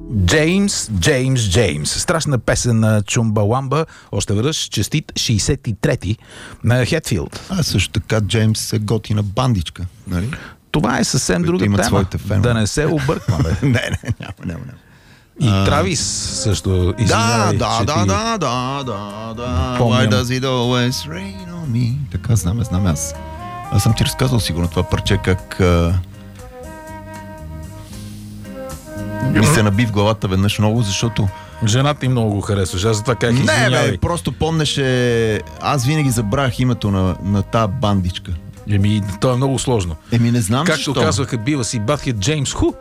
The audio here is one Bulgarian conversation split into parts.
Джеймс. Страшна песен на Чумбаламба. Още веднъж честит 63-ти на Хетфилд. А също така Джеймс е готина бандичка, нали? Това е съвсем друга тема. Да не се объркваме. няма. И Травис също. Да. Why does it always rain on me? Така, знам аз. Аз съм ти разказал сигурно това парче, как ми се наби в главата веднъж много, защото жената им много го харесваш. Аз за това как извинявай. Не, бе, просто помнеше. Аз винаги забравях името на тази бандичка. То е много сложно. Не знам както защо. Както казваха бива си Батхед Джеймс Ху.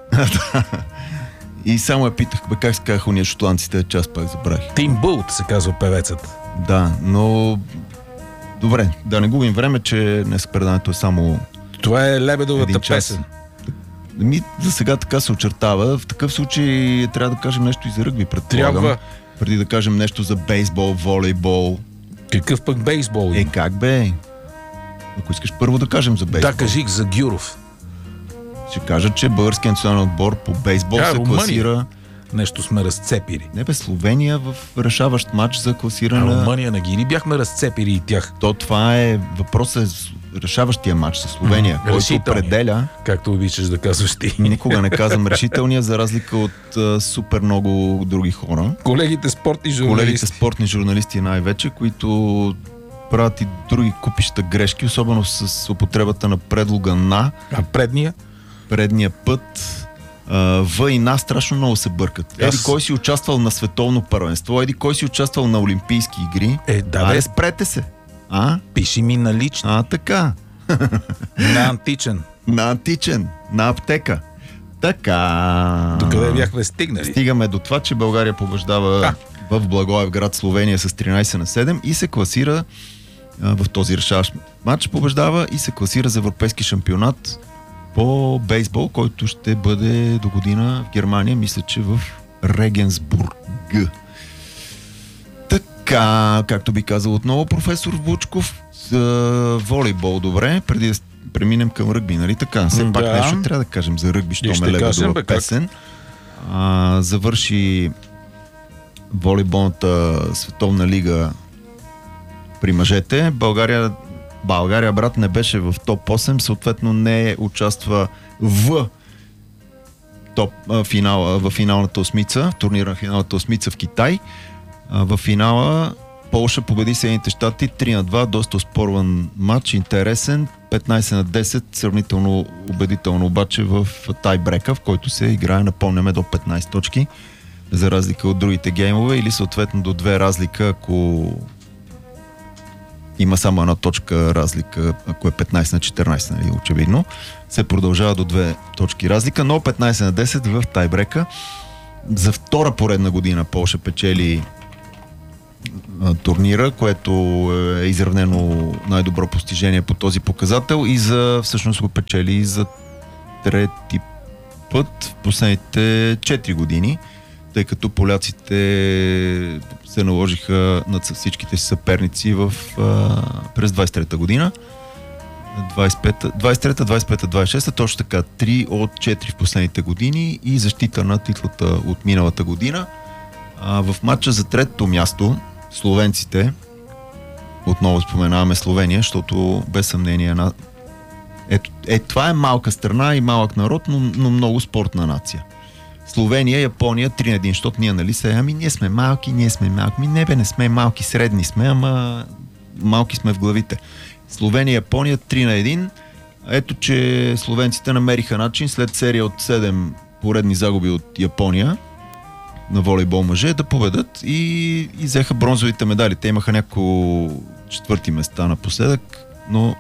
И само я питах, как се казаха уния шотландците, час пак забравих. Тим Булт се казва певецът. Да, но добре, да не губим време, че днес предаването е само това е Лебедовата песен. За сега така се очертава. В такъв случай трябва да кажем нещо и за ръгби, предполагам. Преди да кажем нещо за бейсбол, волейбол. Какъв пък бейсбол? Как бе? Ако искаш първо да кажем за бейсбол. Да, кажи за Гюров. Ще кажа, че българският национален отбор по бейсбол се класира... Нещо сме разцепили. Не бе, Словения в решаващ матч за класиране. Румъния на Гини бяхме разцепили и тях. Това е въпросът с решаващия матч с Словения, който определя... Както обичаш да казваш ти. Никога не казвам решителния, за разлика от супер много други хора. Колегите спортни журналисти най-вече, които правят и други купища грешки, особено с употребата на предлога на... А предния път... В и на страшно много се бъркат. Кой си участвал на световно първенство, кой си участвал на олимпийски игри. Спрете се. Пиши ми на лично. Така. На античен. На аптека. Така. Докъде бяхме стигнали? Стигаме до това, че България побеждава в Благоевград, Словения с 13-7 и се класира в този решаващ матч, побеждава и се класира за европейски шампионат по бейсбол, който ще бъде до година в Германия, мисля, че в Регенсбург. Така, както би казал отново професор Вучков, волейбол, добре, преди да преминем към ръгби, нали така? Все пак нещо трябва да кажем за ръгби, що ме Лебедова песен. Завърши волейболната световна лига при мъжете. България, брат, не беше в топ 8, съответно не участва в финалната осмица, турнира на финалната осмица в Китай. В финала Полша победи Съединените щати 3-2, доста оспорван матч, интересен, 15-10, сравнително убедително обаче в тайбрека, в който се играе, напомняме, до 15 точки, за разлика от другите геймове, или съответно до 2 разлика, ако има само една точка разлика, ако е 15 на 14, нали, очевидно. Се продължава до 2 точки разлика, но 15-10 в тайбрека. За втора поредна година Полша печели турнира, което е изравнено най-добро постижение по този показател и всъщност го печели и за трети път в последните 4 години, тъй като поляците се наложиха над всичките си съперници през 23-та година. 23-та, 25-та, 26-та, точно така, 3 от 4 в последните години и защита на титлата от миналата година. В матча за третото място словенците, отново споменаваме Словения, защото без съмнение това е малка страна и малък народ, но много спортна нация. Словения, Япония 3-1, защото ние, нали се, ние сме малки. Не сме малки, средни сме, ама малки сме в главите. Словения, Япония 3-1. Ето, че словенците намериха начин след серия от 7 поредни загуби от Япония на волейбол мъже да победат и взеха бронзовите медали. Те имаха няколко четвърти места напоследък, но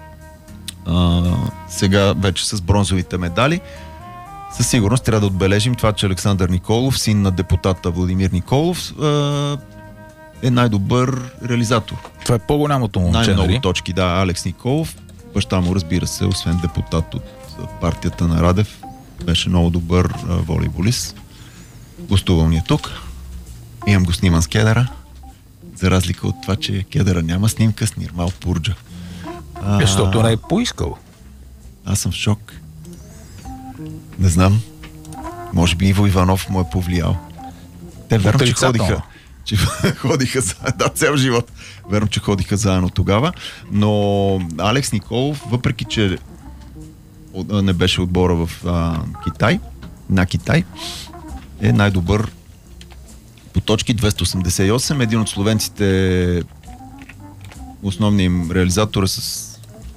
сега вече с бронзовите медали. Със сигурност трябва да отбележим това, че Александър Николов, син на депутата Владимир Николов, е най-добър реализатор. Това е по-голямото момче, най-много точки, да, Алекс Николов. Баща му, разбира се, освен депутат от партията на Радев, беше много добър волейболист. Гостувал ни е тук. Имам го сниман с кедъра. За разлика от това, че кедъра няма снимка с Нирмал Пурджа. Защото не е поискал. Аз съм в шок. Не знам. Може би Иво Иванов му е повлиял. Те верно, че ходиха цял живот. Верно, че ходиха заедно тогава. Но Алекс Николов, въпреки че не беше отбора в Китай, на Китай, е най-добър по точки 288. Един от словенците, основният им реализатор е с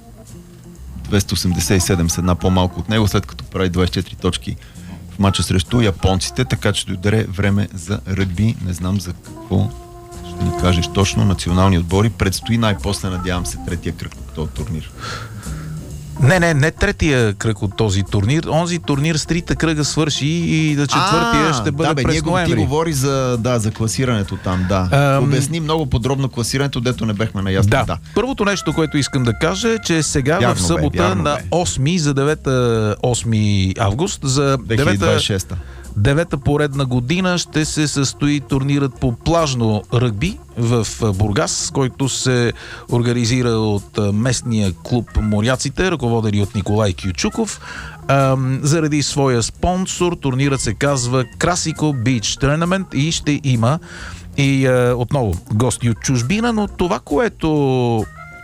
287, с една по-малко от него, след като прави 24 точки в мача срещу японците, така че дойде време за ръгби. Не знам за какво ще ни кажеш точно. Национални отбори. Предстои най-после, надявам се, третия кръг от този турнир. Не третия кръг от този турнир. Онзи турнир с трите кръга свърши и да четвъртия ще бъде през ноември. Ти говори за класирането там, да. Обясни много подробно класирането, дето не бехме наясно. Да. Първото нещо, което искам да кажа е, че сега в събота на 8 за 8 август за 2026 девета поредна година ще се състои турнирът по плажно ръгби в Бургас, който се организира от местния клуб Моряците, ръководени от Николай Кючуков. Заради своя спонсор турнирът се казва Красико Beach Tournament и ще има и отново гости от чужбина, но това, което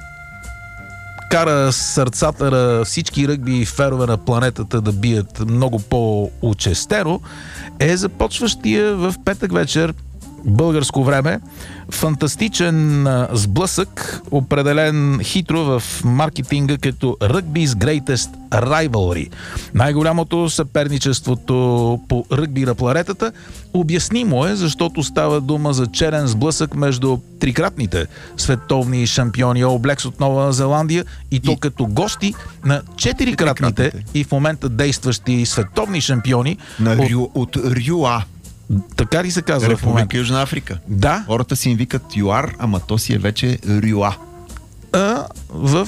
кара сърцата на всички ръгби фенове на планетата да бият много по-учестено, е започващия в петък вечер българско време фантастичен сблъсък, определен хитро в маркетинга като Rugby's Greatest Rivalry. Най-голямото съперничеството по ръгби на планетата. Обяснимо е, защото става дума за черен сблъсък между трикратните световни шампиони All Blacks от Нова Зеландия и то като гости на четирикратните и в момента действащи световни шампиони от Рюа. Така ли се казва в момента? Република Южна Африка. Да. Хората си им викат ЮАР, ама то си е вече Рюа. В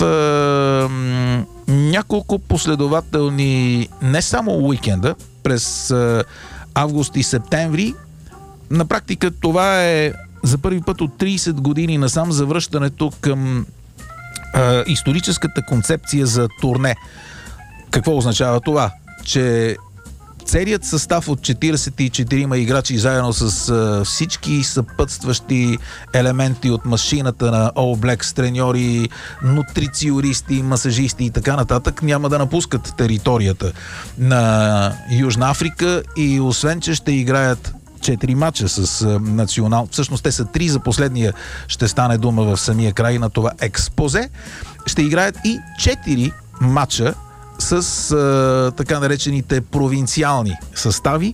няколко последователни не само уикенда през август и септември, на практика това е за първи път от 30 години насам завръщането към историческата концепция за турне. Какво означава това? Че целият състав от 44 играчи заедно с всички съпътстващи елементи от машината на All Blacks, треньори, нутрициористи, масажисти и така нататък няма да напускат територията на Южна Африка и освен, че ще играят 4 мача с национал... Всъщност те са 3, за последния ще стане дума в самия край на това експозе. Ще играят и 4 мача с така наречените провинциални състави.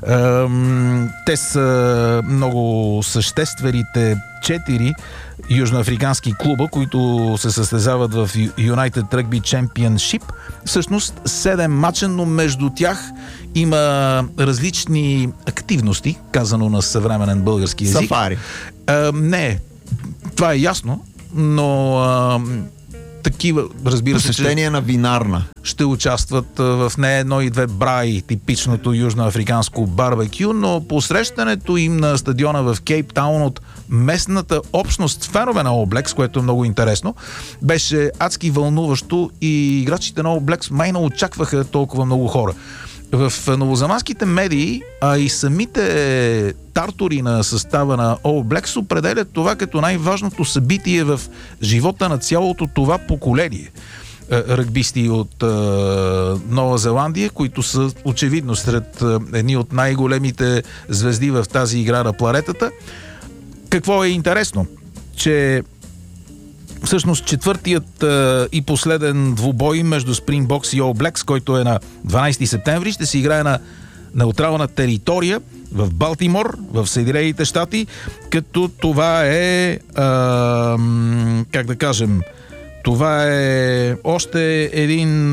Те са много съществените 4 южноафрикански клуба, които се състезават в United Rugby Championship. Всъщност 7 мача, но между тях има различни активности, казано на съвременен български език. Сафари. Не, това е ясно, но такива, разбира се, посещение на винарна. Ще участват в не 1 и 2 браи, типичното южноафриканско барбекю, но посрещането им на стадиона в Кейптаун от местната общност фенове на All Blacks, което е много интересно, беше адски вълнуващо и играчите на All Blacks май не очакваха толкова много хора. В новозеландските медии, а и самите тартори на състава на All Blacks определят това като най-важното събитие в живота на цялото това поколение ръгбисти от Нова Зеландия, които са очевидно сред едни от най-големите звезди в тази игра на планетата. Какво е интересно? Че всъщност четвъртият и последен двубой между Springboks и All Blacks, който е на 12 септември, ще се играе на неутрална територия в Балтимор, в Съединените щати, като това е как да кажем, това е още един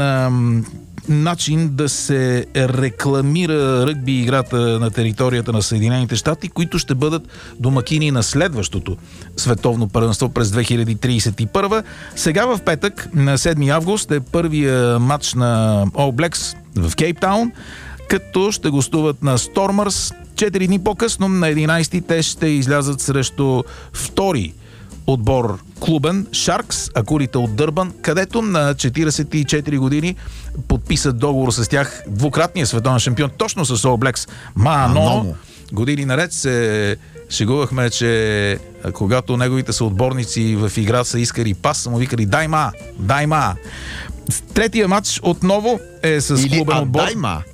начин да се рекламира ръгби играта на територията на Съединените щати, които ще бъдат домакини на следващото световно първенство през 2031. Сега в петък, на 7 август, е първия матч на All Blacks в Кейптаун, като ще гостуват на Stormers. 4 дни по-късно, на 11 те ще излязат срещу втори отбор клубен Шаркс, Акулите от Дърбан, където на 44 години подписа договор с тях двукратния световен шампион, точно с All Blacks Маноно. Години наред се шегувахме, че когато неговите съотборници в игра са искали пас, са му викали дай ма. Третия матч отново е с клубен отбор.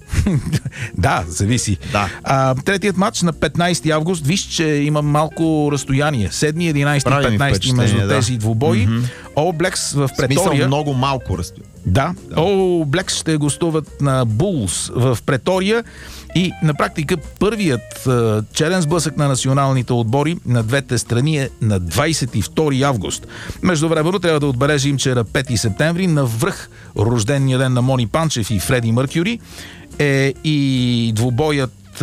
Да, зависи. Да. Третият матч на 15 август, виж, че има малко разстояние. 7, 11 и 15 между тези двубои. All Blacks в Претория. Смисъл много малко разстояние. Да. All Blacks ще гостуват на Булс в Претория и на практика първият челен сблъсък на националните отбори на двете страни е на 22 август. Междувременно трябва да отбележим, че на 5 септември навръх рождения ден на Мони Панчев и Фреди Мъркюри е и двубоят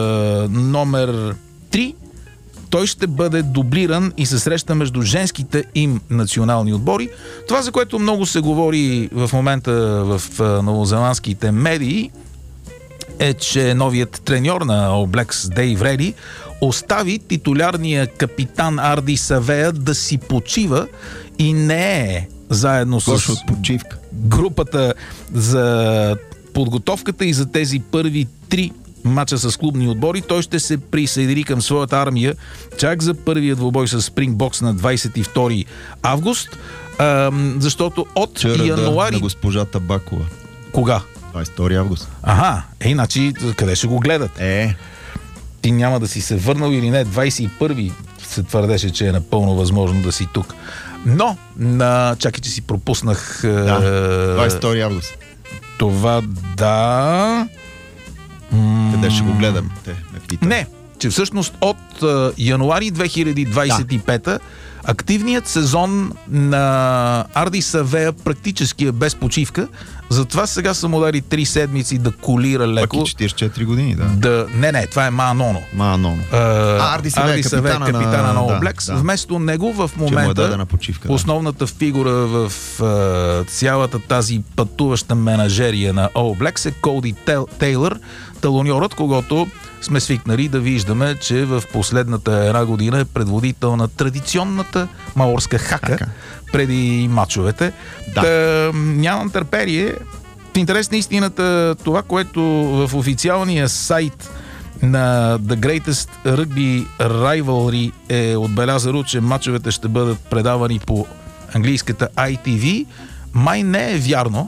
номер 3. Той ще бъде дублиран и се среща между женските им национални отбори. Това, за което много се говори в момента в новозеландските медии, е, че новият треньор на All Blacks Дейв Реди остави титулярния капитан Арди Савея да си почива и не е заедно с групата за подготовката и за тези първи 3 мача с клубни отбори. Той ще се присъедини към своята армия чак за първия двубой с Спрингбокс на 22 август, защото от януари... на госпожа Табакова. Кога? 22 август. Значи къде ще го гледат? Ти няма да си се върнал или не? 21 се твърдеше, че е напълно възможно да си тук. Но, чакай, че си пропуснах... 22 август. Това да... Къде ще го гледам? Не, че всъщност от януари 2025 активният сезон на Арди Савея практически е без почивка. Затова сега са му дали 3 седмици да колира леко. Пак и 44 години, да. Не, това е Маноно. Арди Савея, капитана на All Blacks. Вместо него в момента основната фигура в цялата тази пътуваща менажерия на All Blacks е Коди Тейлър, талоньорът, когото сме свикнали да виждаме, че в последната една година е предводител на традиционната маорска хака преди мачовете. Нямам търпение. В интерес на истината, това, което в официалния сайт на The Greatest Rugby Rivalry е отбелязано, че мачовете ще бъдат предавани по английската ITV, май не е вярно.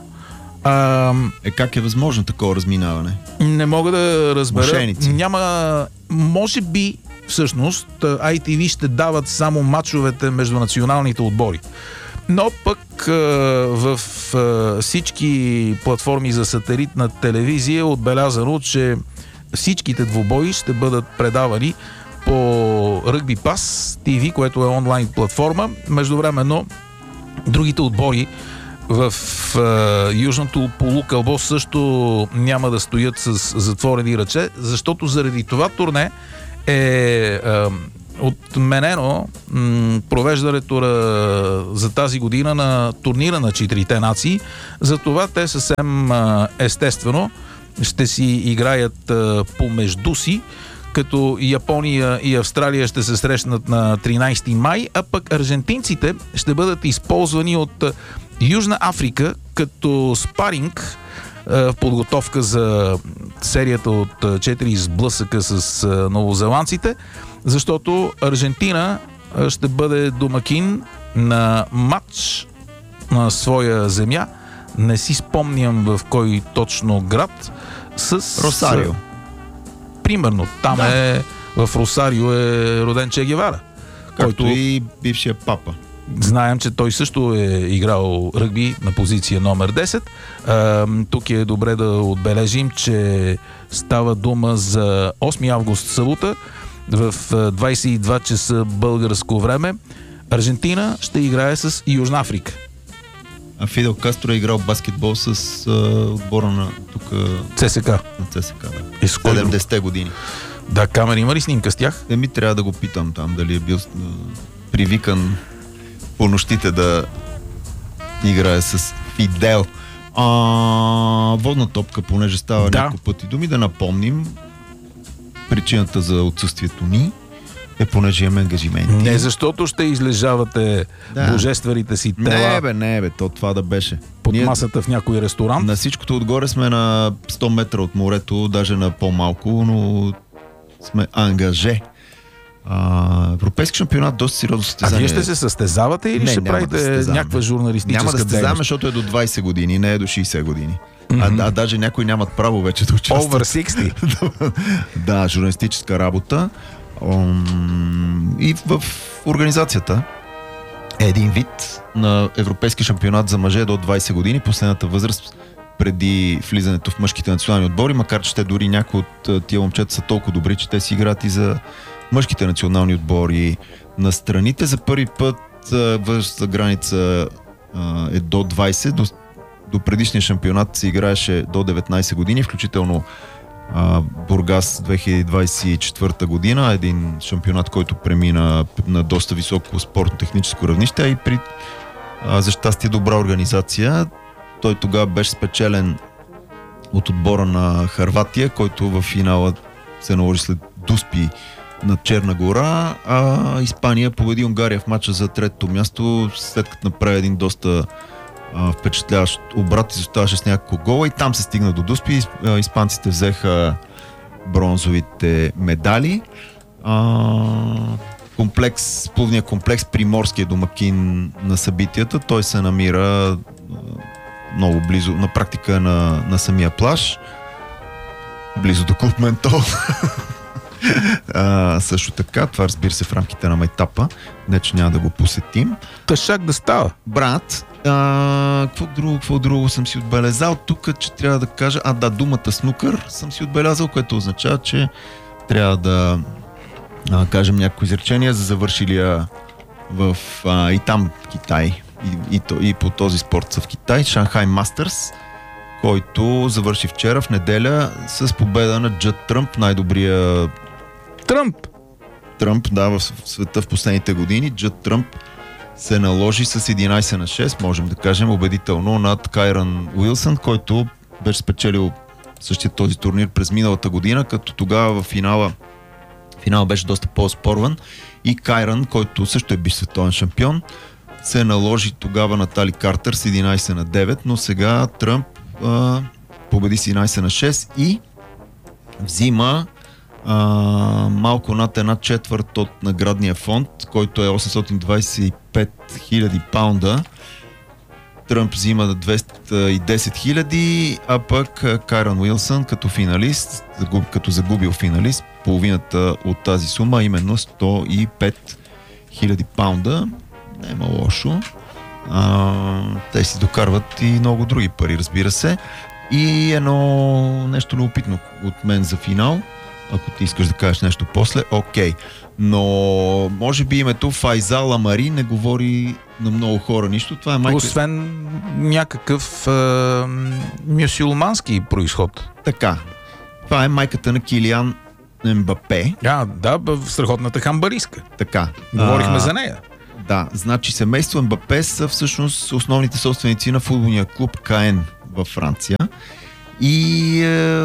Как е възможно такова разминаване? Не мога да разбера. Мошеници. Може би всъщност ITV ще дават само мачовете между националните отбори. Но пък в всички платформи за сателитна телевизия е отбелязано, че всичките двубои ще бъдат предавани по Rugby Pass TV, което е онлайн платформа. Междувременно другите отбори в Южното полукълбо също няма да стоят с затворени ръце, защото заради това турне е отменено провеждането за тази година на турнира на 4-те нации. Затова те съвсем естествено ще си играят помежду си, като Япония и Австралия ще се срещнат на 13 май, а пък аржентинците ще бъдат използвани от Южна Африка като спаринг в подготовка за серията от 4 сблъсъка с новозеландците, защото Аржентина ще бъде домакин на матч на своя земя. Не си спомням в кой точно град. С Росарио. Примерно. Там в Росарио е роден Че Гевара. Който и бившия папа. Знаем, че той също е играл ръгби на позиция номер 10. Тук е добре да отбележим, че става дума за 8 август събота в 22 часа българско време. Аржентина ще играе с Южна Африка. А Фидел Кастро е играл баскетбол с отбора на тук... ЦСК. На ЦСК, да. 70-те години. Да, Камера, има ли снимка с тях? Трябва да го питам там, дали е бил привикан по нощите да играе с Фидел. Водна топка, понеже става няколко пъти думи, да напомним причината за отсъствието ни. понеже имаме ангажименти. Не защото ще излежавате божествените си тела Не бе, то това да беше. под масата в някой ресторант. На всичкото отгоре сме на 100 метра от морето, даже на по-малко, но сме ангаже. Европейски шампионат доста сериозно състезание. А вие ще се състезавате или ще правите някаква журналистическа дейност? Няма да състезаваме, дейност? защото е до 20 години, не е до 60 години. А даже някои нямат право вече да участват. Over 60? Да, журналистическа работа. И в организацията е един вид на европейски шампионат за мъже до 20 години, последната възраст преди влизането в мъжките национални отбори, макар че те дори някои от тия момчета са толкова добри, че те си играят и за мъжките национални отбори на страните. За първи път възрастната граница е до 20, до предишния шампионат се играеше до 19 години, включително Бургас 2024 година, един шампионат, който премина на доста високо спортно-техническо равнище, а и при за щастие добра организация. Той тогава беше спечелен от отбора на Хърватия, който в финала се наложи след дуспи на Черна гора, а Испания победи Унгария в матча за третото място, след като направи един доста впечатляващ обрат, изоставаше с няколко гола и там се стигна до дуспи. Испанците взеха бронзовите медали. Плувния комплекс Приморски е домакин на събитията. Той се намира много близо, на практика на самия плаж, близо до клуб Ментол. Също така, това разбира се в рамките на майтапа, не че няма да го посетим. Тъшак да става. Брат, какво друго съм си отбелязал тук, че трябва да кажа, думата снукър съм си отбелязал, което означава, че трябва да кажем някои изречения за завършилия в и там Китай, и по този спорт са в Китай, Шанхай Мастърс, който завърши вчера в неделя с победа на Джад Тръмп, най-добрия Тръмп, да, в света в последните години. Джад Тръмп се наложи с 11-6, можем да кажем, убедително над Кайран Уилсън, който беше спечелил същия този турнир през миналата година, като тогава в финала беше доста по-спорван и Кайран, който също е бивш световен шампион, се наложи тогава на Тали Картер с 11-9, но сега Тръмп победи с 11-6 и взима малко над 1/4 от наградния фонд, който е 825 000 паунда. Тръмп взима 210 000, а пък Кайран Уилсън като финалист, като загубил финалист, половината от тази сума, именно 105 000 паунда. Не е лошо. Те си докарват и много други пари, разбира се. И едно нещо любопитно от мен за финал, ако ти искаш да кажеш нещо после, окей. Но може би името Файзал Амари не говори на много хора нищо. Това е майка... Освен някакъв мюсюлмански произход. Така. Това е майката на Килиан Мбапе. Да, в страхотната хамбариска. Така. Говорихме за нея. Да, значи семейство Мбапе са всъщност основните собственици на футболния клуб КН във Франция. И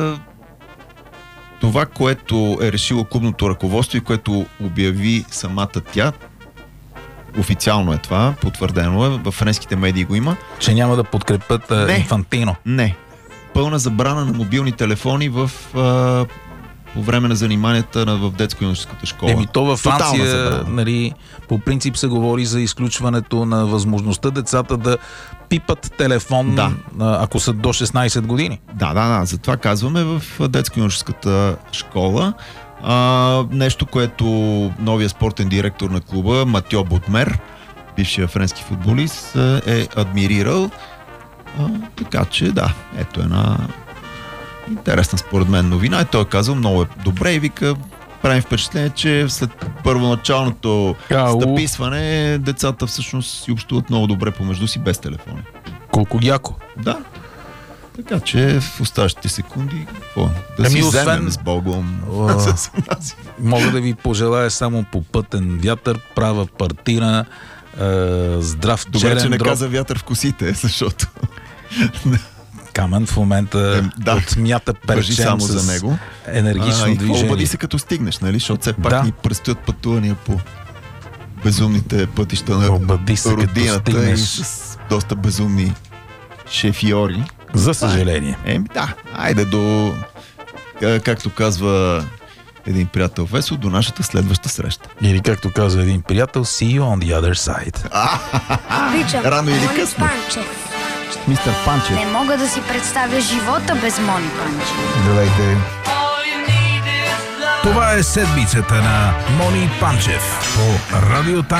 това, което е решило клубното ръководство и което обяви самата тя, официално е това, потвърдено е, във френските медии го има. Че няма да подкрепят Инфантино. Не. Пълна забрана на мобилни телефони по време на заниманията в детско-юношеската школа. То във Франция, нали, по принцип се говори за изключването на възможността децата да пипат телефон, ако са до 16 години. Да. Затова казваме в детско-юношеската школа. Нещо, което новия спортен директор на клуба Матьо Ботмер, бившия френски футболист, е адмирирал. Така че ето една интересна според мен новина и той е казал много е добре и вика, правим впечатление, че след първоначалното стъписване децата всъщност си общуват много добре помежду си без телефони. Колко яко. Да. Така че в оставащите секунди да си вземем с Богом. Мога да ви пожелая само попътен вятър, права партина, здрав челен дроб. Добре, че не каза вятър в косите, защото... Камен в момента отмята перчем само за него. Енергично движение. Обади се като стигнеш, нали? Защото все пак ни предстоят пътувания по безумните пътища на родината и с доста безумни шефьори. За съжаление. Айде до, както казва един приятел Весо, до нашата следваща среща. Или както казва един приятел, see you on the other side. Рано или късно. Мистер Панчев. Не мога да си представя живота без Мони Панчев. Здравейте. Това е седмицата на Мони Панчев по Радио